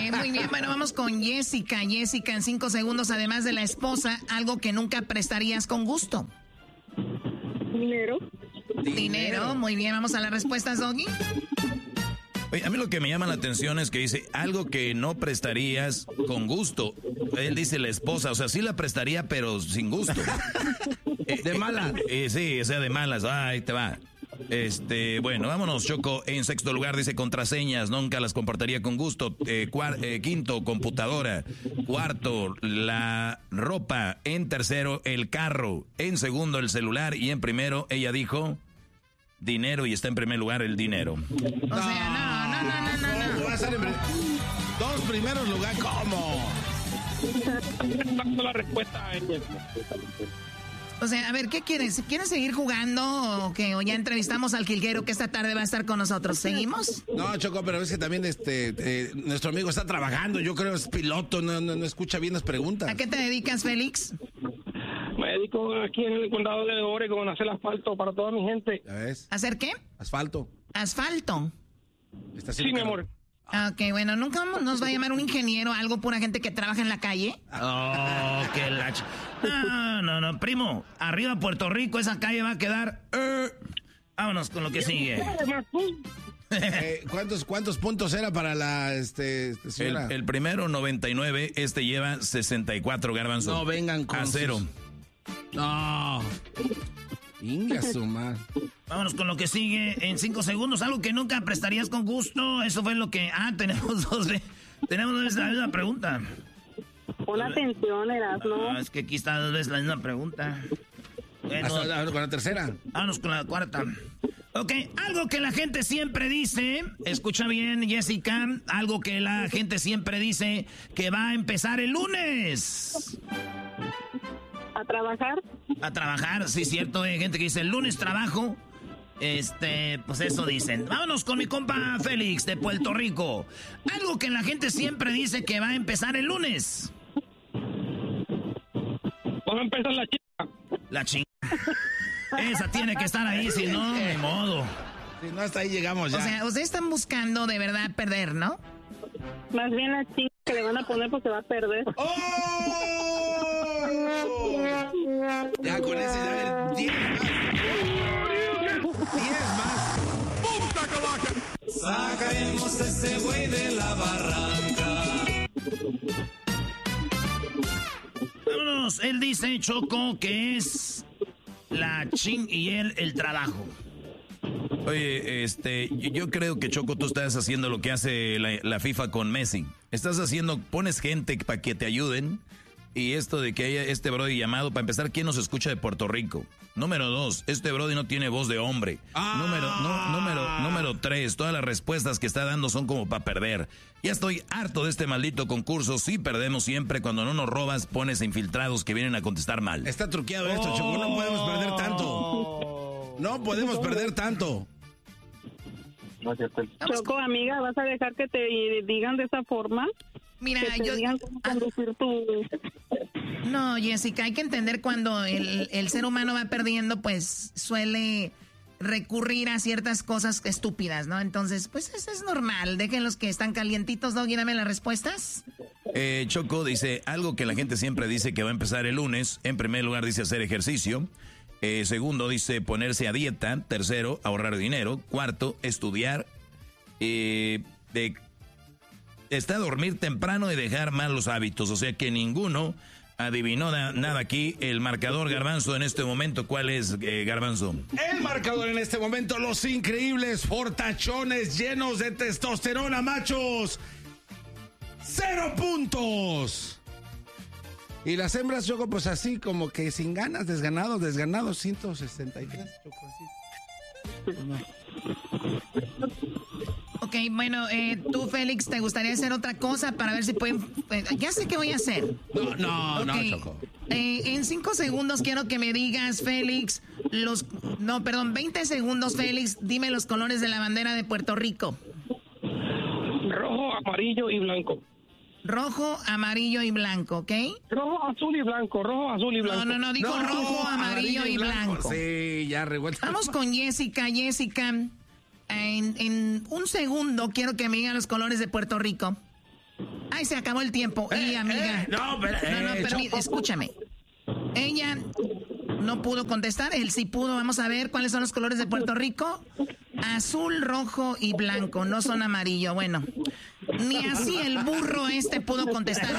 Muy bien, bueno, vamos con Jessica. Jessica, en 5 segundos, además de la esposa, algo que nunca prestarías con gusto. Dinero, muy bien, vamos a las respuestas, Doggy. Oye, a mí lo que me llama la atención es que dice algo que no prestarías con gusto. Él dice la esposa, o sea, sí la prestaría, pero sin gusto. De malas. Sí, o sea, de malas. Ahí te va. Bueno, vámonos, Choco. En sexto lugar dice contraseñas, nunca las compartiría con gusto. Quinto, computadora. Cuarto, la ropa. En tercero, el carro. En segundo, el celular. Y en primero, ella dijo dinero, y está en primer lugar el dinero. O sea, no. Va a ser en dos primeros lugares, ¿cómo? La respuesta a ella. O sea, a ver, ¿qué quieres? ¿Quieres seguir jugando o qué? ¿O ya entrevistamos al jilguero que esta tarde va a estar con nosotros? ¿Seguimos? No, Choco, pero es que también nuestro amigo está trabajando, yo creo es piloto, no escucha bien las preguntas. ¿A qué te dedicas, Félix? Me dedico aquí en el condado de Oregon a hacer asfalto para toda mi gente. ¿Ya ves? ¿Hacer qué? Asfalto. ¿Asfalto? Sí, mi amor. Ok, bueno, ¿nunca nos va a llamar un ingeniero, algo pura gente que trabaja en la calle? Oh, qué lacha. No, primo, arriba Puerto Rico, esa calle va a quedar... Vámonos con lo que sigue. ¿Cuántos puntos era para la señora? El primero 99, lleva 64, Garbanzo. No vengan con a 0. No. Inga su madre. Vámonos con lo que sigue en 5 segundos. Algo que nunca prestarías con gusto. Eso fue lo que... tenemos dos veces la misma pregunta. Pon atención, Erasmo. No, es que aquí está 2 veces la misma pregunta. Bueno, con la tercera. Vámonos con la cuarta. Ok, algo que la gente siempre dice, escucha bien, Jessica, algo que la gente siempre dice que va a empezar el lunes. ¿A trabajar? A trabajar, sí, cierto, hay gente que dice el lunes trabajo. Pues eso dicen. Vámonos con mi compa Félix de Puerto Rico. Algo que la gente siempre dice que va a empezar el lunes. Va a empezar la chica. La chinga. Esa tiene que estar ahí, si no, de modo. Si no, hasta ahí llegamos ya. O sea, ustedes están buscando de verdad perder, ¿no? Más bien la chica que le van a poner porque va a perder. ¡Oh! Ya con ese, ya ver, 10 más. ¡Puta calaca! Sacaremos a ese güey de la barranca. Vámonos, él dice, Choco, que es la y el trabajo. Oye, yo creo que, Choco, tú estás haciendo lo que hace la FIFA con Messi. Pones gente para que te ayuden. Y esto de que haya este brody llamado, para empezar, ¿quién nos escucha de Puerto Rico? Número 2, este brody no tiene voz de hombre. Número 3, todas las respuestas que está dando son como para perder. Ya estoy harto de este maldito concurso. Sí perdemos siempre. Cuando no nos robas, pones infiltrados que vienen a contestar mal. Está truqueado esto, Choco. No podemos perder tanto. No podemos perder tanto. Choco, amiga, ¿vas a dejar que te digan de esa forma? Mira, que te digan cómo conducir tu... No, Jessica, hay que entender cuando el ser humano va perdiendo, pues suele recurrir a ciertas cosas estúpidas, ¿no? Entonces, pues eso es normal. Dejen los que están calientitos, Doggy, dame las respuestas. Choco dice, algo que la gente siempre dice que va a empezar el lunes. En primer lugar dice hacer ejercicio. Segundo dice ponerse a dieta. Tercero, ahorrar dinero. Cuarto, estudiar. Está dormir temprano y dejar malos hábitos. O sea que ninguno adivinó nada aquí. El marcador, Garbanzo, en este momento, ¿cuál es, Garbanzo? El marcador en este momento, los increíbles fortachones llenos de testosterona, machos. 0 puntos. Y las hembras, Choco, pues así como que sin ganas, desganados, 163, Choco, así. No. Ok, bueno, tú, Félix, ¿te gustaría hacer otra cosa para ver si pueden...? Ya sé qué voy a hacer. No, Choco. En 5 segundos quiero que me digas, Félix, 20 segundos, Félix, dime los colores de la bandera de Puerto Rico. Rojo, amarillo y blanco. Rojo, amarillo y blanco, ¿ok? Rojo, azul y blanco. No, digo rojo, amarillo y blanco. Sí, ya revuelto. Vamos con Jessica. Jessica, en 1 segundo quiero que me digan los colores de Puerto Rico. Ay, se acabó el tiempo. Y amiga. Escúchame. Ella no pudo contestar, él sí pudo. Vamos a ver cuáles son los colores de Puerto Rico. Azul, rojo y blanco, no son amarillo. Bueno, ni así el burro pudo contestar.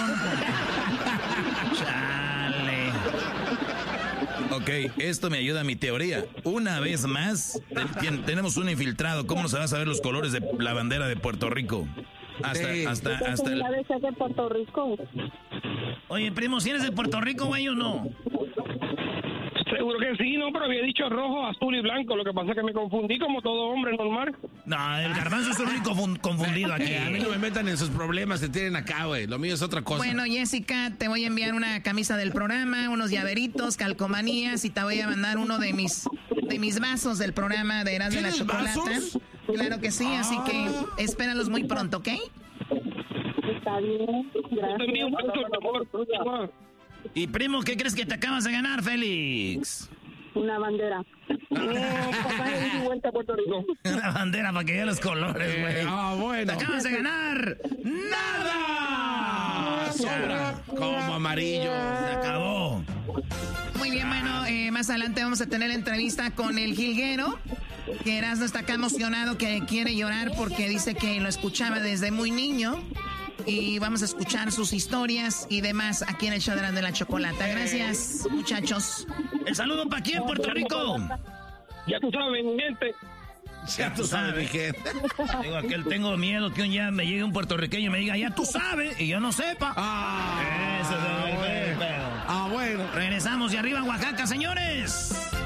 Chale. Ok, esto me ayuda a mi teoría. Una vez más, tenemos un infiltrado. ¿Cómo no se va a saber los colores de la bandera de Puerto Rico? Hasta el... de Puerto Rico. Oye, primo, ¿si eres de Puerto Rico, güey, o no? Seguro que sí, no, pero había dicho rojo, azul y blanco. Lo que pasa es que me confundí como todo hombre normal. No, el garbanzo es el único confundido aquí. A mí no me metan en sus problemas, se tienen acá, güey. Lo mío es otra cosa. Bueno, Jessica, te voy a enviar una camisa del programa, unos llaveritos, calcomanías y te voy a mandar uno de mis vasos del programa de Erasmo de la Chocolata. ¿Vasos? Claro que sí, así que espéralos muy pronto, ¿ok? Está bien, gracias. Y primo, ¿qué crees que te acabas de ganar, Félix? Una bandera. Pasaje de vuelta a Puerto Rico. Una bandera para que vean los colores, güey. Bueno. Te acabas de ganar nada. Sobra. Como amarillo. Se acabó. Muy bien, bueno, más adelante vamos a tener la entrevista con el jilguero, que Erasmo está acá emocionado, que quiere llorar porque dice que lo escuchaba desde muy niño. Y vamos a escuchar sus historias y demás aquí en el show de Erasmo de la Chocolata. Gracias, muchachos. El saludo para aquí en Puerto Rico. Ya tú sabes, mi gente. Ya tú sabes, mi gente. Digo, aquel tengo miedo que un día me llegue un puertorriqueño y me diga, ya tú sabes, y yo no sepa. Eso es el pedo. Bueno. Regresamos y arriba Oaxaca, señores.